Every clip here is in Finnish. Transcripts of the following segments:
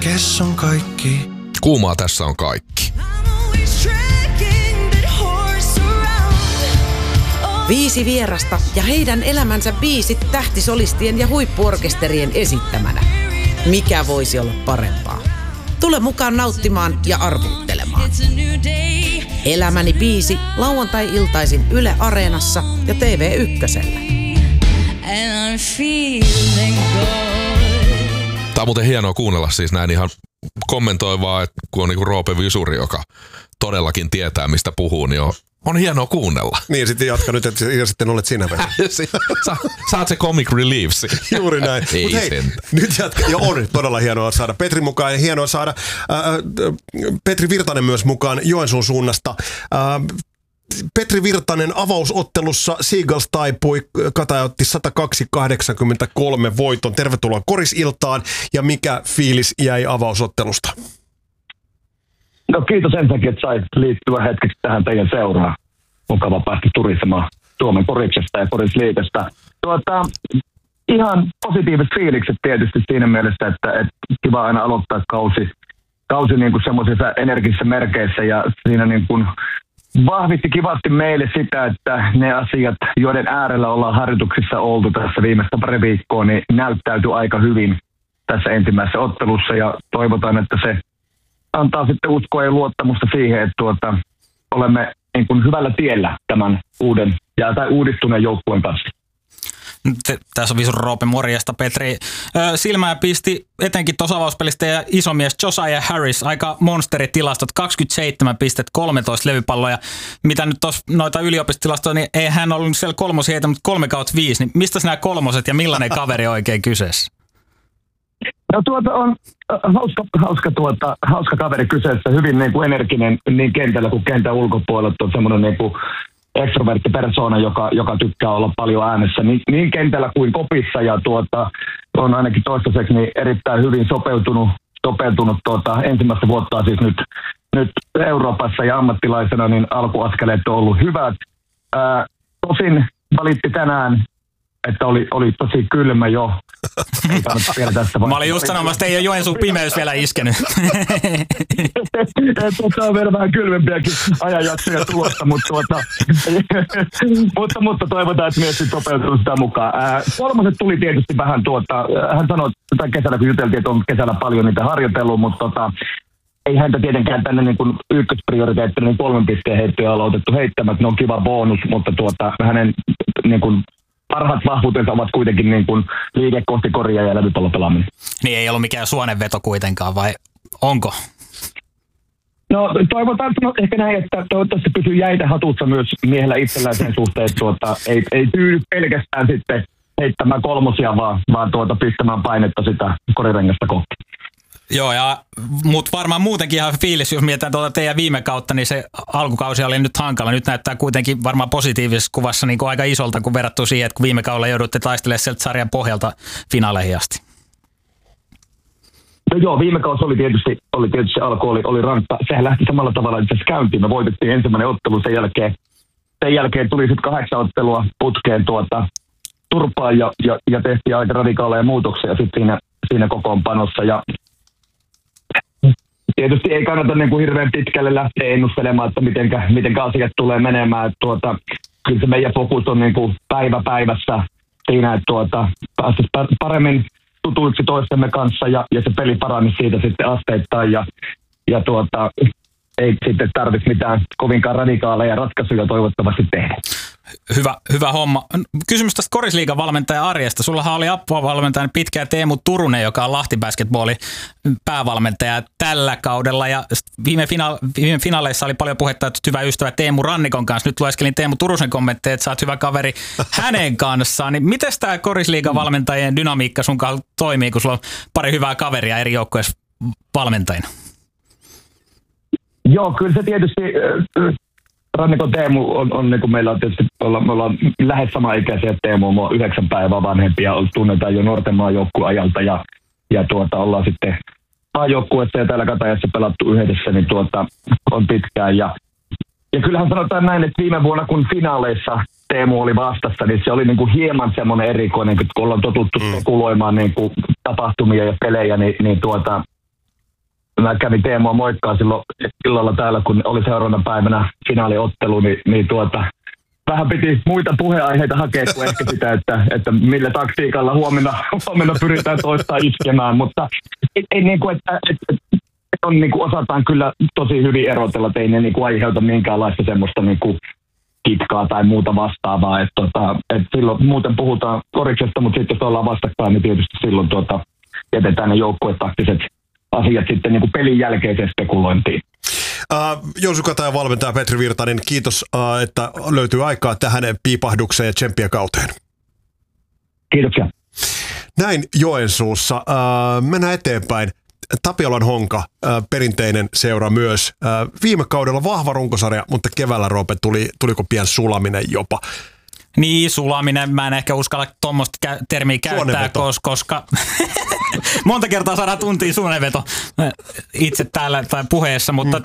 Kes on kaikki. Kuumaa tässä on kaikki. 5 vierasta ja heidän elämänsä 5 tähtisolistien ja huippuorkesterien esittämänä. Mikä voisi olla parempaa? Tule mukaan nauttimaan ja arvuuttelemaan. Elämäni biisi lauantai-iltaisin Yle Areenassa ja TV1:llä. Tää on muuten hienoa kuunnella siis näin ihan kommentoivaa, että kun on niinku Roope Visuri, joka todellakin tietää mistä puhuu, niin on hienoa kuunnella. Niin, sitten jatka nyt, että ja sitten olet sinä Vesa. Saat se comic relief. Juuri näin. Mutta hei, nyt jatka. Ja on todella hienoa saada Petri mukaan ja hienoa saada Petri Virtanen myös mukaan Joensuun suunnasta. Petri Virtanen avausottelussa Seagulls taipui, Kataja otti 102-83 voiton. Tervetuloa Korisiltaan ja mikä fiilis jäi avausottelusta? No kiitos ensinnäkin, että sait liittyä hetkeksi tähän teidän seuraan. Mukava päästä turistamaan Suomen koriksesta ja korisliikestä. Ihan positiiviset fiilikset tietysti siinä mielessä, että kiva aina aloittaa kausi niin kuin semmoisissa energisissä merkeissä ja siinä niin kuin vahvisti kivasti meille sitä, että ne asiat, joiden äärellä ollaan harjoituksissa oltu tässä viimeistä pari viikkoa, niin näyttäytyi aika hyvin tässä ensimmäisessä ottelussa ja toivotaan, että se antaa sitten uskoa ja luottamusta siihen, että olemme niin kuin hyvällä tiellä tämän uudistuneen joukkueen kanssa. Tässä on Visur Roope, morjesta Petri. Silmää pisti etenkin tuossa avauspelistä ja isomies Josiah Harris, aika monsteritilastot, 27 pistet, 13 levypalloja. Mitä nyt tuossa noita yliopistotilastoja, niin ei hän ollut siellä kolmosia, mutta 3/5, niin mistä nämä kolmoset ja millainen kaveri oikein kyseessä? No on hauska kaveri kyseessä, hyvin niin kuin energinen niin kentällä kuin kentän ulkopuolella, on semmoinen niin kuin ekstrovertti persoona, joka tykkää olla paljon äänessä niin kentällä kuin kopissa ja on ainakin toistaiseksi niin erittäin hyvin sopeutunut ensimmäistä vuotta siis nyt Euroopassa ja ammattilaisena, niin alkuaskeleet on ollut hyvät. Tosin valitti tänään, että oli tosi kylmä jo. Mä olin just sanomassa, että ei ole Joensuun pimeys vielä iskenyt. Tämä on vielä vähän kylmempiäkin ajanjaksoja tulossa, mutta toivotaan, että mies sopeutuu sitä mukaan. Kolmoset tuli tietysti vähän hän sanoi, että kesällä kun juteltiin, että on kesällä paljon niitä harjoitellut, mutta ei häntä tietenkään tänne niin kuin ykkösprioriteettina niin 3 pisteen heittoja olla otettu heittämät, ne on kiva bonus, mutta hänen niin kuin parhaat vahvuutensa ovat kuitenkin niin kuin liike kohti koria ja levypallopelaaminen. Niin ei ollut mikään suonenveto kuitenkaan, vai onko? No toivotaan ehkä näin, että toivottavasti pysyy jäitä hatussa myös miehellä itsellään sen suhteen, että ei tyydy pelkästään sitten heittämään kolmosia, vaan pistämään painetta sitä korirengasta kohti. Joo, mutta varmaan muutenkin ihan fiilis, jos mietitään teidän viime kautta, niin se alkukausi oli nyt hankala. Nyt näyttää kuitenkin varmaan positiivisessa kuvassa niin kuin aika isolta, kun verrattuna siihen, että kun viime kaudella joudutte taistelemaan sieltä sarjan pohjalta finaaleihin asti. No joo, viime kausi oli tietysti alku oli rankka. Sehän lähti samalla tavalla itse asiassa käyntiin. Me voitettiin ensimmäinen ottelu, sen jälkeen tuli sitten 8 ottelua putkeen turpaan ja tehtiin aika radikaaleja muutoksia sitten siinä kokoonpanossa. Ja tietysti ei kannata niin kuin hirveän pitkälle lähteä ennustelemaan, että miten asiat tulee menemään. Kyllä se meidän fokus on niin kuin päivä päivässä siinä, että päästäisiin paremmin tutuiksi toistemme kanssa ja se peli parani siitä sitten asteittain ja ei sitten tarvitse mitään kovinkaan radikaaleja ratkaisuja toivottavasti tehdä. Hyvä homma. Kysymys tästä Korisliigan valmentaja arjesta. Sullahan oli appuvalmentaja pitkään Teemu Turunen, joka on Lahti Basketballin päävalmentaja tällä kaudella. Ja viime finaaleissa oli paljon puhetta, että hyvä ystävä Teemu Rannikon kanssa. Nyt lueskelin Teemu Turusen kommentteja, että sä oot hyvä kaveri hänen kanssaan. Niin miten tämä Korisliigan valmentajien dynamiikka sun kanssa toimii, kun sulla on pari hyvää kaveria eri joukkueissa valmentajina? Joo, kyllä se tietysti Rannikon Teemu on niin kuin meillä on tietysti, me ollaan lähes samaikäisiä. Teemu on 9 päivää vanhempia, tunnetaan jo nuorten maajoukkueen ajalta ja ollaan sitten maajoukkueessa ja täällä Katajassa pelattu yhdessä, niin on pitkään. Ja kyllähän sanotaan näin, että viime vuonna kun finaaleissa Teemu oli vastassa, niin se oli niin kuin hieman semmoinen erikoinen, kun ollaan totuttu spekuloimaan niin kuin tapahtumia ja pelejä, niin mä kävin Teemua moikkaa silloin illalla täällä, kun oli seuraavana päivänä finaaliottelu, niin vähän piti muita puheenaiheita hakea kuin ehkä sitä, että millä taktiikalla huomenna pyritään toista iskemään, mutta ei niin kuin, että on niin kuin osataan kyllä tosi hyvin erotella, että ei ne niin kuin aiheuta minkäänlaista semmoista niin kuin kitkaa tai muuta vastaavaa, että silloin muuten puhutaan koriksesta, mutta sitten jos ollaan vastakkain, niin tietysti silloin jätetään ne joukkuetaktiset asiat sitten niin kuin pelin jälkeiseen spekulointiin. Joensuun Katajan valmentaja Petri Virtanen, kiitos, että löytyy aikaa tähän piipahdukseen ja tsemppiä kauteen. Kiitoksia. Näin Joensuussa. Mennään eteenpäin. Tapiolan Honka, perinteinen seura myös. Viime kaudella vahva runkosarja, mutta keväällä, Roope, tuliko pian sulaminen jopa? Niin, sulaminen. Mä en ehkä uskalla tuommoista termiä käyttää, koska monta kertaa saadaan tuntia suonenveto itse täällä tai puheessa, mutta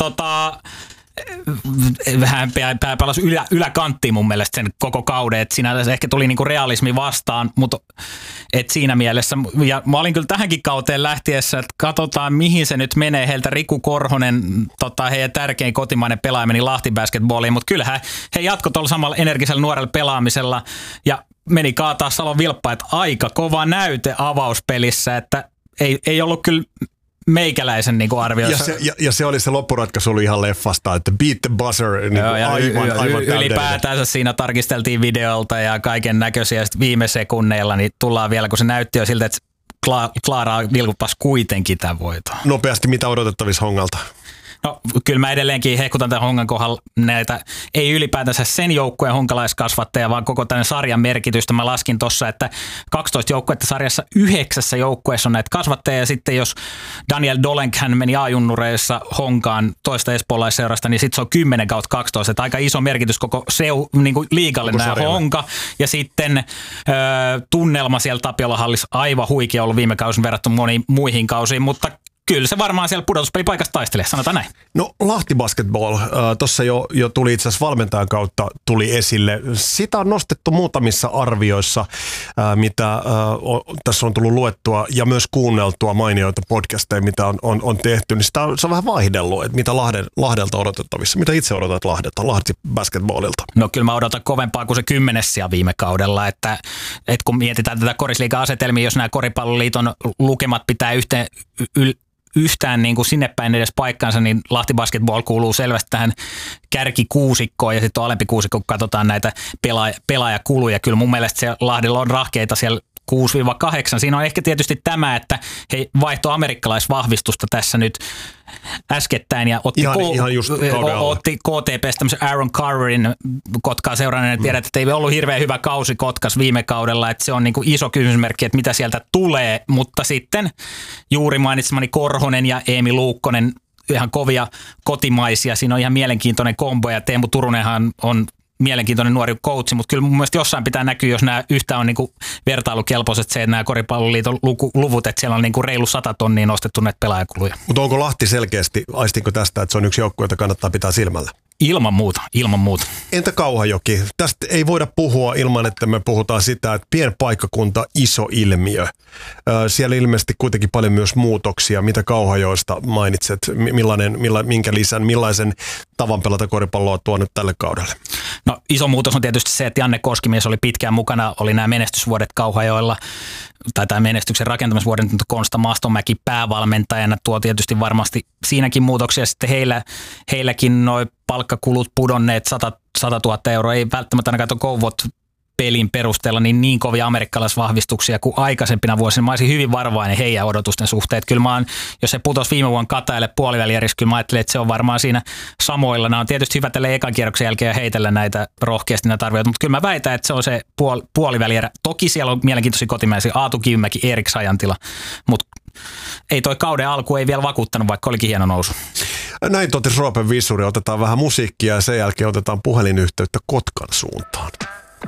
vähän pääpalasi yläkanttiin mun mielestä sen koko kauden, että siinä ehkä tuli niinku realismi vastaan, mutta et siinä mielessä, ja mä olin kyllä tähänkin kauteen lähtiessä, että katsotaan mihin se nyt menee, heiltä Riku Korhonen, heidän tärkein kotimainen pelaaja meni Lahti Basketballiin, mutta kyllähän he jatkoi tuolla samalla energisellä nuorella pelaamisella, ja meni kaataa Salon Vilppa, että aika kova näyte avauspelissä, että ei ollut kyllä meikäläisen niin kuin arvioissa. Ja se oli se loppuratkaisu oli ihan leffasta, että beat the buzzer. Niin aivan ylipäätänsä siinä tarkisteltiin videolta ja kaiken näköisiä. Viime sekunneilla niin tullaan vielä, kun se näytti jo siltä, että Klaara vilkupas kuitenkin tämän voiton. Nopeasti, mitä odotettavissa Hongalta? No kyllä mä edelleenkin hehkutan tämän Hongan kohdalla näitä, ei ylipäätänsä sen joukkueen honkalaiskasvattaja, vaan koko tämän sarjan merkitystä. Mä laskin tuossa, että 12 joukkuetta sarjassa 9 joukkueessa on näitä kasvattajia, ja sitten jos Daniel Dolenk, hän meni A-junnureissa Honkaan toista espoolaisseurasta, niin sitten se on 10/12, että aika iso merkitys koko niin kuin liigalle nämä Honka, ja sitten tunnelma siellä Tapiola-hallissa aivan huikea ollut viime kausin verrattuna moniin muihin kausiin, mutta kyllä se varmaan siellä pudotuspelipaikassa taistelee, sanotaan näin. No Lahti Basketball, tuossa jo tuli itse asiassa valmentajan kautta tuli esille. Sitä on nostettu muutamissa arvioissa, mitä tässä on tullut luettua ja myös kuunneltua mainioita podcasteja, mitä on tehty. Niin se on vähän vaihdellut, että mitä Lahdelta odotettavissa. Mitä itse odotat Lahti Basketballilta? No kyllä mä odotan kovempaa kuin se 10. sija viime kaudella, että kun mietitään tätä korisliigan asetelmia, jos nämä Koripalloliiton lukemat pitää yhtään niin kuin sinne päin edes paikkaansa, niin Lahti Basketball kuuluu selvästi tähän kärkikuusikkoon ja sitten on alempi kuusikko, kun katsotaan näitä pelaajakuluja. Kyllä mun mielestä siellä Lahdella on rahkeita siellä 6-8. Siinä on ehkä tietysti tämä, että he vaihtoi amerikkalaisvahvistusta tässä nyt äskettäin ja otti KTP:stä tämmöisen Aaron Carverin Kotkaa seuranneen. Tiedät, että ei ollut hirveän hyvä kausi Kotkas viime kaudella, että se on niin kuin iso kysymysmerkki, että mitä sieltä tulee, mutta sitten juuri mainitsemani Korhonen ja Eemi Luukkonen, ihan kovia kotimaisia, siinä on ihan mielenkiintoinen kombo ja Teemu Turunenhan on mielenkiintoinen nuori coachi, mutta kyllä mun mielestä jossain pitää näkyä, jos nämä yhtään on niinku vertailukelpoiset se, että nämä Koripalloliiton luvut, että siellä on niinku reilu 100 tonnia nostettu näitä pelaajakuluja. Mutta onko Lahti selkeästi, aistinko tästä, että se on yksi joukkue, jota kannattaa pitää silmällä? Ilman muuta. Entä Kauhajoki? Tästä ei voida puhua ilman, että me puhutaan sitä, että pieni paikkakunta, iso ilmiö. Siellä ilmeisesti kuitenkin paljon myös muutoksia. Mitä Kauhajoista mainitset? Minkä lisän, millaisen tavan pelata koripalloa tuo nyt tälle kaudelle? No iso muutos on tietysti se, että Janne Koskimies oli pitkään mukana, oli nämä menestysvuodet Kauhajoilla, tai tämä menestyksen rakentamisvuoden Konsta Mastomäki päävalmentajana tuo tietysti varmasti siinäkin muutoksia. Sitten heilläkin noi palkkakulut pudonneet 100 000 euroa, ei välttämättä ainakaan tuon Kouvot pelin perusteella niin kovia amerikkalaisvahvistuksia kuin aikaisempina vuosina. Mä olisin hyvin varovainen heidän odotusten suhteen. Kyllä jos se putosi viime vuonna Katajalle puolivälieriksi, kyllä mä ajattelin, että se on varmaan siinä samoilla. Nämä on tietysti hyvä tälle ekan kierroksen jälkeen heitellä näitä rohkeasti näitä arvioita, mutta kyllä mä väitän, että se on se puolivälierä. Toki siellä on mielenkiintoisia kotimaisia, Aatu Kivimäki, Erik Sajantila, mutta ei toi kauden alku ei vielä vakuuttanut, vaikka olikin hieno nousu. Näin totesi Roope Visuri. Otetaan vähän musiikkia ja sen jälkeen otetaan puhelinyhteyttä Kotkan suuntaan.